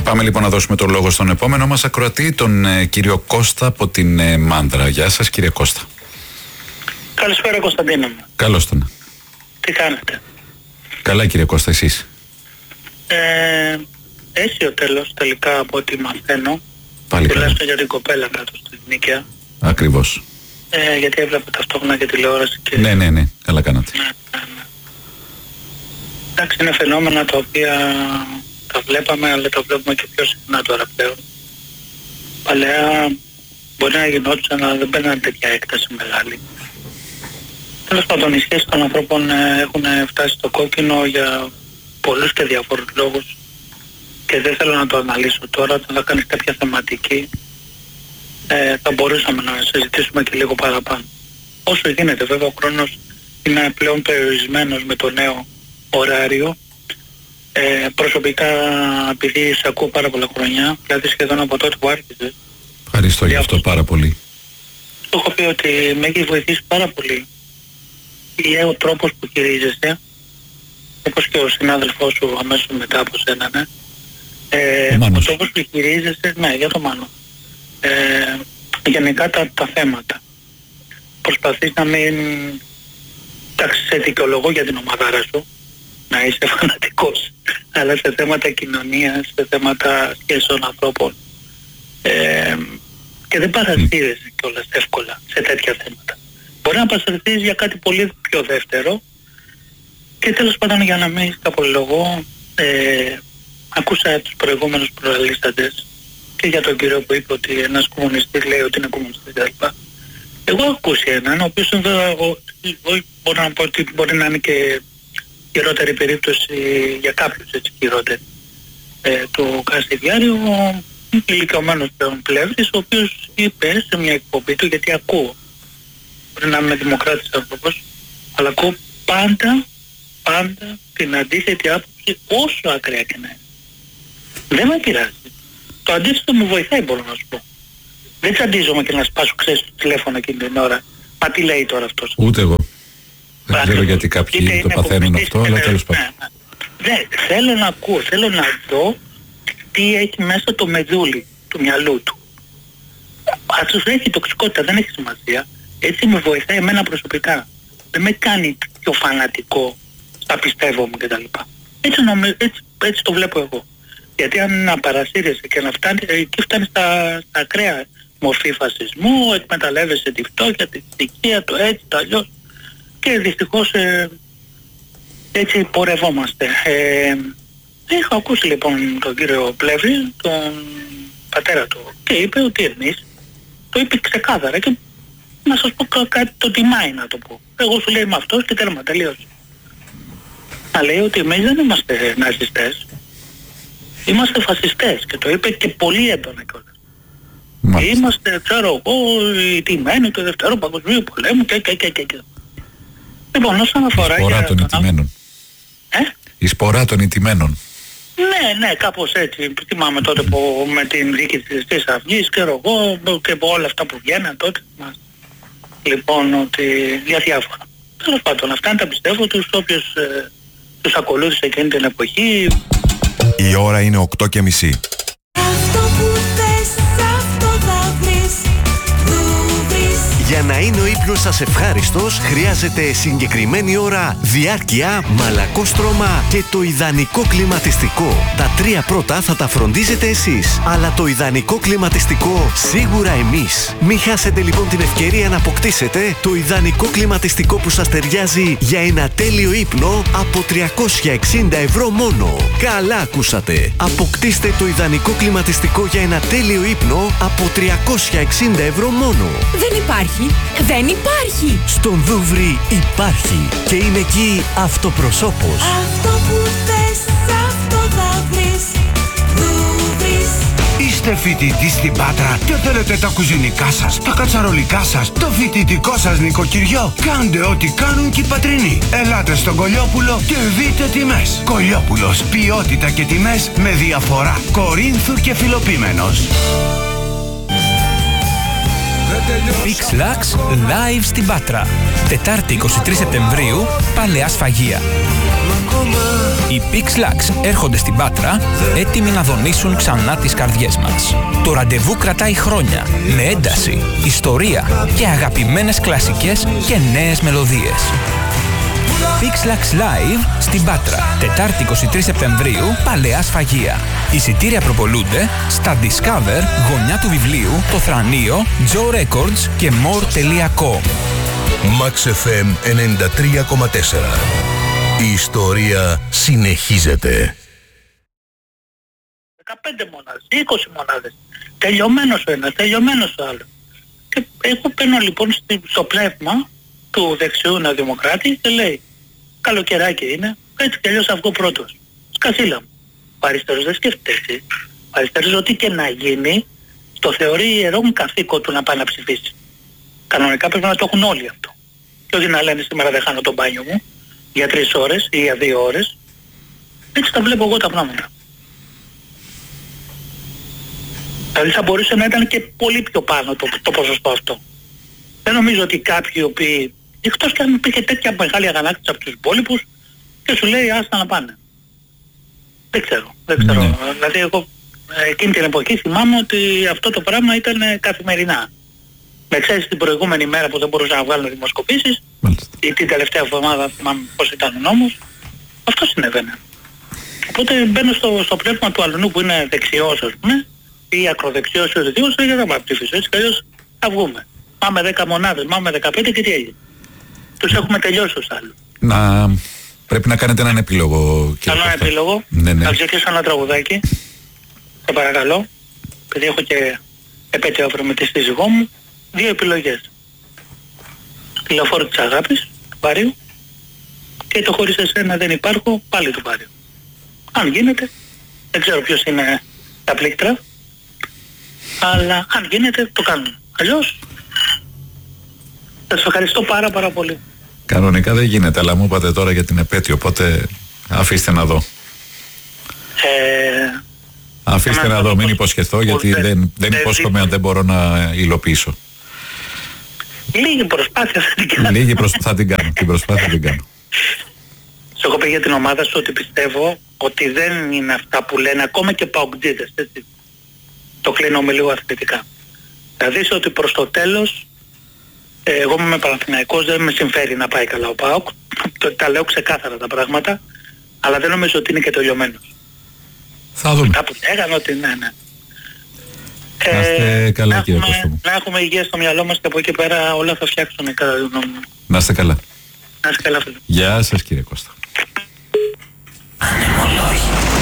Πάμε λοιπόν να δώσουμε το λόγο στον επόμενο μας ακροατή, τον κύριο Κώστα από την Μάνδρα. Γεια σας κύριε Κώστα. Καλησπέρα Κωνσταντίνο μου. Καλώς τον. Τι κάνετε? Καλά κύριε Κώστα, εσείς? Έχει ο τέλος τελικά από ό,τι μαθαίνω. Πάλι τουλάχιστον για την κοπέλα κάτω στην Νίκαια. Ακριβώς. Γιατί έβλεπε ταυτόχρονα και τηλεόραση και... Ναι, καλά κάνατε. Ναι. Εντάξει, είναι φαινόμενα τα οποία τα βλέπαμε, αλλά τα βλέπουμε και πιο συχνά τώρα πλέον. Παλαιά μπορεί να γινόντουσαν, αλλά δεν παίρνανε τέτοια έκταση μεγάλη. Τέλος πάντων, οι σχέσεις των ανθρώπων έχουν φτάσει στο κόκκινο για πολλούς και διαφορετικούς λόγους και δεν θέλω να το αναλύσω τώρα. Όταν θα κάνεις κάποια θεματική θα μπορούσαμε να συζητήσουμε και λίγο παραπάνω. Όσο γίνεται, βέβαια ο χρόνος είναι πλέον περιορισμένος με το νέο ωράριο. Προσωπικά, επειδή σε ακούω πάρα πολλά χρόνια, δηλαδή σχεδόν από τότε που άρχισε. Ευχαριστώ για αυτό πάρα πολύ. Το έχω πει ότι με έχει βοηθήσει πάρα πολύ ο τρόπος που χειρίζεσαι, όπως και ο συνάδελφός σου αμέσως μετά από σένα, ναι. Ο τρόπος που χειρίζεσαι, ναι, για το Μάνο. Γενικά τα θέματα. Προσπαθείς να μην... Εντάξει, σε δικαιολογώ για την ομαδάρα σου, να είσαι φανατικός, αλλά σε θέματα κοινωνίας, σε θέματα σχέσεων ανθρώπων. Και δεν παρασύρεσαι κιόλας εύκολα σε τέτοια θέματα. Μπορεί να παρασυρθείς για κάτι πολύ πιο δεύτερο και τέλος πάντων, για να μην σκαπολογώ, άκουσα τους προηγούμενους προαλίσταντες και για τον κύριο που είπε ότι ένας κομμουνιστής λέει ότι είναι κομμουνιστής κλπ. Εγώ έχω ακούσει έναν, ο οποίος μπορώ να πω ότι μπορεί να είναι και χειρότερη περίπτωση για κάποιους, έτσι χειρότερη, του Κασιδιάριου, ηλικιωμένος πλέον Πλεύρης, ο οποίος είπε σε μια εκπομπή του, γιατί ακούω, μπορεί να είμαι δημοκράτης άνθρωπος, αλλά ακούω πάντα την αντίθετη άποψη, όσο ακραία και να είναι. Δεν με πειράζει. Το αντίθετο μου βοηθάει, μπορώ να σου πω. Δεν τσαντίζομαι και να σπάσω, ξέρεις, το τηλέφωνο εκείνη την ώρα. Μα τι λέει τώρα αυτός? Ούτε εγώ. Δεν ξέρω γιατί κάποιοι το παθαίνουν αυτό, αλλά τέλος πάντων. Ναι, θέλω να ακούω, θέλω να δω τι έχει μέσα το μεδούλι του μυαλού του. Αν σου έχει τοξικότητα, δεν έχει σημασία. Έτσι με βοηθάει εμένα προσωπικά. Δεν με κάνει πιο φανατικό στα πιστεύω μου κτλ. Έτσι το βλέπω εγώ. Γιατί αν να παρασύρεσαι και να φτάνει, εκεί φτάνει στα ακραία μορφή φασισμού, εκμεταλλεύεσαι τη φτώχεια, τη στοιχεία, το έτσι, το αλλιώς. Και δυστυχώς έτσι πορευόμαστε. Έχω ακούσει λοιπόν τον κύριο Πλεύρη, τον πατέρα του, και είπε ότι εμείς, το είπε ξεκάθαρα και να σας πω κάτι, το τιμάει να το πω. Εγώ σου λέει είμαι αυτός και τέρμα, τελείωσε. Να λέει ότι εμείς δεν είμαστε ναζιστές, είμαστε φασιστές, και το είπε και πολύ έντονα κιόλας. Είμαστε, ξέρω εγώ, οι τιμένοι του Δευτέρου Παγκοσμίου Πολέμου και. Λοιπόν, όσον αφορά... Η σπορά των ιτημένων. Η σπορά των ιτημένων. Ναι, κάπως έτσι. Θυμάμαι τότε που με την δίκη της Χρυσής Αυγής και εγώ και όλα αυτά που βγαίναν τότε. Λοιπόν, ότι για διάφορα. Τέλος πάντων, αυτά είναι τα πιστεύω τους όποιους τους ακολούθησε εκείνη την εποχή. Η ώρα είναι 8:30. Για να είναι ο ύπνος σας ευχάριστος, χρειάζεται συγκεκριμένη ώρα, διάρκεια, μαλακόστρωμα και το ιδανικό κλιματιστικό. Τα τρία πρώτα θα τα φροντίζετε εσείς, αλλά το ιδανικό κλιματιστικό σίγουρα εμείς. Μην χάσετε λοιπόν την ευκαιρία να αποκτήσετε το ιδανικό κλιματιστικό που σας ταιριάζει για ένα τέλειο ύπνο από 360 ευρώ μόνο. Καλά ακούσατε! Αποκτήστε το ιδανικό κλιματιστικό για ένα τέλειο ύπνο από 360 ευρώ μόνο. Δεν υπάρχει! Στον Δούβρι υπάρχει και είναι εκεί αυτοπροσώπος. Αυτό που θες, αυτό θα βρεις. Δούβρις. Είστε φοιτητής στην Πάτρα και θέλετε τα κουζινικά σας, τα κατσαρολικά σας, το φοιτητικό σας νοικοκυριό? Κάντε ό,τι κάνουν και οι Πατρινοί. Ελάτε στον Κολιόπουλο και δείτε τιμές. Κολιόπουλος, ποιότητα και τιμές με διαφορά. Κορίνθου και Φιλοπίμενος. Fix Lux live στην Πάτρα. Τετάρτη 23 Σεπτεμβρίου, Παλαιά Σφαγεία. Οι Pixlax έρχονται στην Πάτρα, έτοιμοι να δονήσουν ξανά τις καρδιές μας. Το ραντεβού κρατάει χρόνια, με ένταση, ιστορία και αγαπημένες κλασικές και νέες μελωδίες. Pixlax Live στην Πάτρα, Τετάρτη 23 Σεπτεμβρίου, Παλαιά Σφαγεία. Εισιτήρια προπολούνται στα Discover, γωνιά του βιβλίου, το Θρανείο, Joe Records και more.com. Max FM 93,4. Η ιστορία συνεχίζεται. 15 μονάδες, 20 μονάδες. Τελειωμένος ο ένας, τελειωμένος ο άλλος. Και εγώ παίρνω λοιπόν στο πνεύμα του δεξιού νεοδημοκράτη και λέει καλοκαιράκι είναι, έτσι κι αλλιώς θα βγω πρώτος. Σκασίλα μου. Ο αριστερός δεν σκέφτεται έτσι. Ο αριστερός ό,τι και να γίνει το θεωρεί ιερόν καθήκον του να πάει να ψηφίσει. Κανονικά πρέπει να το έχουν όλοι αυτό. Και όχι να λένε σήμερα δεν χάνω το μπάνιο μου για 3 ώρες ή για 2 ώρες. Έτσι τα βλέπω εγώ τα πράγματα. Δηλαδή θα μπορούσε να ήταν και πολύ πιο πάνω το ποσοστό αυτό. Δεν νομίζω ότι κάποιοι οι οποίοι, εκτός και αν υπήρχε τέτοια μεγάλη αγανάκτηση από τους υπόλοιπους και σου λέει άστα να πάνε. Δεν ξέρω. Δηλαδή εγώ εκείνη την εποχή θυμάμαι ότι αυτό το πράγμα ήταν καθημερινά. Με εξαίρεση την προηγούμενη μέρα που δεν μπορούσαν να βγάλουν δημοσκοπήσεις ή την τελευταία εβδομάδα θυμάμαι πώς ήταν ο νόμος, αυτό συνέβαινε. Οπότε μπαίνω στο πνεύμα του αλλού που είναι δεξιός ας πούμε ή ακροδεξιός ή οτιδήποτε για να πάω ψηφίσω. Έτσι κι αλλιώς θα βγούμε. Πάμε 10 μονάδες, πάμε 15 και τι έγινε. Τους έχουμε τελειώσει τους άλλους. Πρέπει να κάνετε έναν επίλογο. Έναν επίλογο. Ναι. Θα ξεκινήσω ένα τραγουδάκι. Σε παρακαλώ. Επειδή έχω και επέτειο αύριο με τη σύζυγό μου. 2 επιλογές. Τη Λεωφόρο της Αγάπης, του Πάριου. Και το χωρίς εσένα δεν υπάρχω, πάλι του Πάριου. Αν γίνεται, δεν ξέρω ποιος είναι τα πλήκτρα. Αλλά αν γίνεται το κάνουμε. Αλλιώς θα σας ευχαριστώ πάρα πολύ. Κανονικά δεν γίνεται, αλλά μου είπατε τώρα για την επέτειο, οπότε αφήστε να δω. Αφήστε να δω, μην υποσχεθώ, γιατί δεν υπόσχομαι αν δεν μπορώ να υλοποιήσω. Λίγη προσπάθεια θα την κάνω. Θα την κάνω, την προσπάθεια την κάνω. Σου έχω πει για την ομάδα σου ότι πιστεύω ότι δεν είναι αυτά που λένε ακόμα και παοκτζίδες, έτσι. Το κλείνω με λίγο αθλητικά. Θα δεις ότι προς το τέλος εγώ είμαι Παναθηναϊκός, δεν με συμφέρει να πάει καλά ο ΠΑΟΚ. Τα λέω ξεκάθαρα τα πράγματα, αλλά δεν νομίζω ότι είναι και τελειωμένος. Θα δούμε. Κάπου λέγανε ότι ναι. Να είστε καλά κύριε Κώστα μου. Να έχουμε υγεία στο μυαλό μας και από εκεί πέρα όλα θα φτιάξουν κατά τη γνώμη μου. Να είστε καλά. Να είστε καλά φίλε. Γεια σας κύριε Κώστα. Ανεμολόγιο.